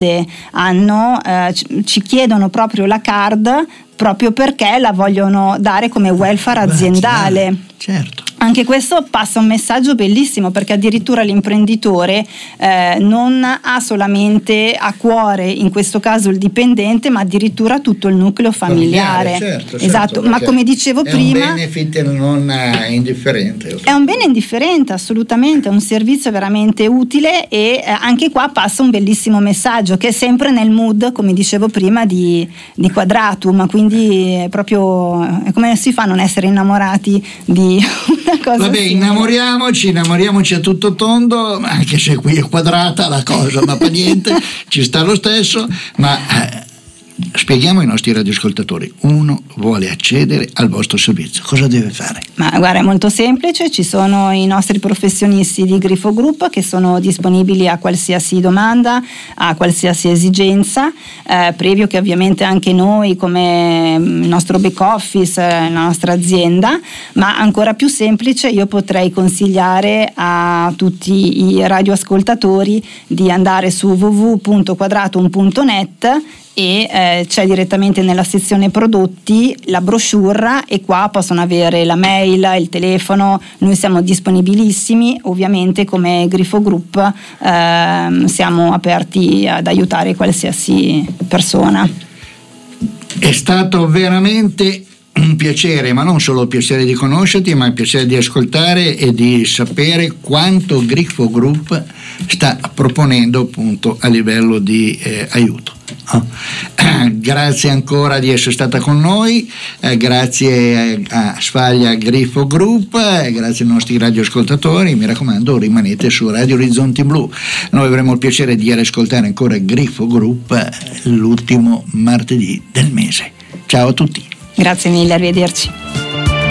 ci chiedono proprio la card proprio perché la vogliono dare come welfare aziendale. Certo. Anche questo passa un messaggio bellissimo, perché addirittura l'imprenditore non ha solamente a cuore in questo caso il dipendente, ma addirittura tutto il nucleo familiare. Certo, esatto, ma come dicevo prima, è un benefit non indifferente. È un bene indifferente, assolutamente, è un servizio veramente utile, e anche qua passa un bellissimo messaggio che è sempre nel mood, come dicevo prima, di Quadratum, quindi è proprio come si fa a non essere innamorati di una cosa. Vabbè, innamoriamoci a tutto tondo, anche se qui è quadrata la cosa, ma per niente, ci sta lo stesso. Ma spieghiamo ai nostri radioascoltatori: uno vuole accedere al vostro servizio, cosa deve fare? Ma guarda, è molto semplice, ci sono i nostri professionisti di Grifo Group che sono disponibili a qualsiasi domanda, a qualsiasi esigenza, previo che ovviamente anche noi, come il nostro back office, la nostra azienda. Ma ancora più semplice, io potrei consigliare a tutti i radioascoltatori di andare su www.quadratum.net e c'è direttamente nella sezione prodotti la brochure, e qua possono avere la mail, il telefono. Noi siamo disponibilissimi, ovviamente come Grifo Group siamo aperti ad aiutare qualsiasi persona. È stato veramente un piacere, ma non solo il piacere di conoscerti, ma il piacere di ascoltare e di sapere quanto Grifo Group sta proponendo appunto a livello di aiuto. Grazie ancora di essere stata con noi, grazie a Sfaglia Grifo Group, grazie ai nostri radioascoltatori. Mi raccomando, rimanete su Radio Orizzonti Blu, noi avremo il piacere di ascoltare ancora Grifo Group l'ultimo martedì del mese. Ciao a tutti. Grazie mille, arrivederci.